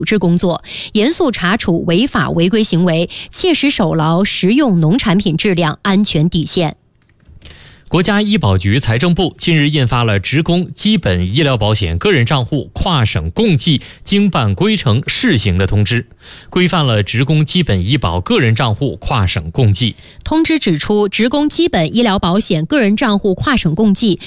治工作，严肃查处违法违规行为，切实守牢食用农产品质量安全底线。 国家医保局、财政部近日印发了职工基本医疗保险个人账户跨省共计经办规程试行的通知，规范了职工基本医保个人账户跨省共计。 通知指出，职工基本医疗保险个人账户跨省共计